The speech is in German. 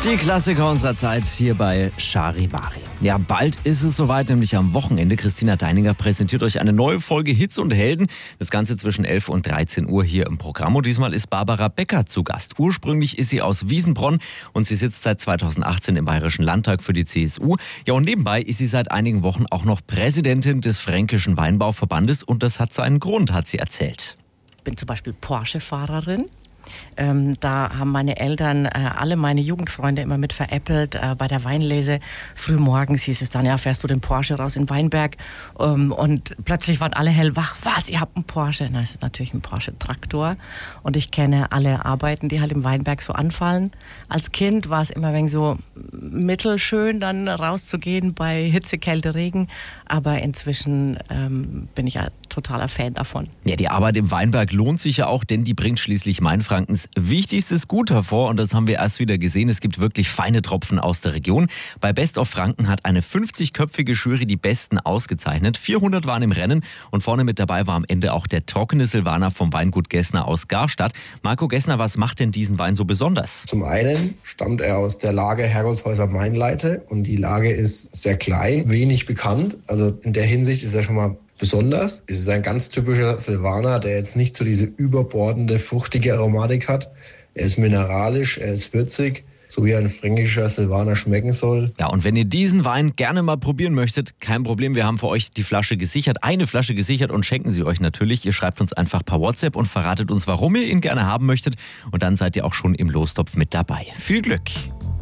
Die Klassiker unserer Zeit hier bei Charivari. Ja, bald ist es soweit, nämlich am Wochenende. Christina Deininger präsentiert euch eine neue Folge Hits und Helden. Das Ganze zwischen 11 und 13 Uhr hier im Programm. Und diesmal ist Barbara Becker zu Gast. Ursprünglich ist sie aus Wiesenbronn und sie sitzt seit 2018 im Bayerischen Landtag für die CSU. Ja, und nebenbei ist sie seit einigen Wochen auch noch Präsidentin des Fränkischen Weinbauverbandes. Und das hat seinen Grund, hat sie erzählt. Ich bin zum Beispiel Porsche-Fahrerin. Da haben meine Eltern alle meine Jugendfreunde immer mit veräppelt. Bei der Weinlese frühmorgens hieß es dann, ja, fährst du den Porsche raus in Weinberg? Und plötzlich waren alle hellwach. Was, ihr habt einen Porsche? Na, es ist natürlich ein Porsche-Traktor. Und ich kenne alle Arbeiten, die halt im Weinberg so anfallen. Als Kind war es immer ein wenig so mittelschön, dann rauszugehen bei Hitze, Kälte, Regen. Aber inzwischen bin ich ja totaler Fan davon. Ja, die Arbeit im Weinberg lohnt sich ja auch, denn die bringt schließlich Mainfrankens wichtigstes Gut hervor. Und das haben wir erst wieder gesehen. Es gibt wirklich feine Tropfen aus der Region. Bei Best of Franken hat eine 50-köpfige Jury die Besten ausgezeichnet. 400 waren im Rennen und vorne mit dabei war am Ende auch der trockene Silvaner vom Weingut Gessner aus Garstadt. Marco Gessner, was macht denn diesen Wein so besonders? Zum einen stammt er aus der Lage Herrgotshäuser Mainleite und die Lage ist sehr klein, wenig bekannt. Also in der Hinsicht ist er schon mal besonders. Es ist ein ganz typischer Silvaner, der jetzt nicht so diese überbordende, fruchtige Aromatik hat. Er ist mineralisch, er ist würzig, so wie ein fränkischer Silvaner schmecken soll. Ja, und wenn ihr diesen Wein gerne mal probieren möchtet, kein Problem, wir haben für euch die Flasche gesichert, eine Flasche gesichert und schenken sie euch natürlich. Ihr schreibt uns einfach per WhatsApp und verratet uns, warum ihr ihn gerne haben möchtet und dann seid ihr auch schon im Lostopf mit dabei. Viel Glück!